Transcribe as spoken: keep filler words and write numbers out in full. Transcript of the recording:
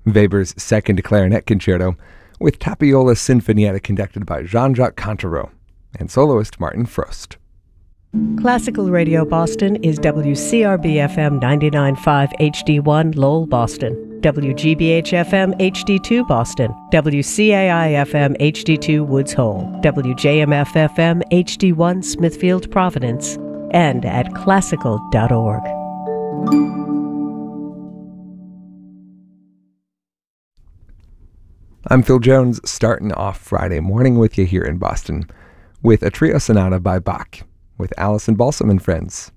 Weber's Second Clarinet Concerto, with Tapiola Sinfonietta conducted by Jean-Jacques Cantereau and soloist Martin Frost. Classical Radio Boston is W C R B F M ninety-nine point five H D one Lowell, Boston, W G B H F M H D two Boston, W C A I F M H D two Woods Hole, W J M F F M H D one Smithfield, Providence, and at classical dot org. I'm Phil Jones, starting off Friday morning with you here in Boston with a trio sonata by Bach with Allison Balsam and Friends.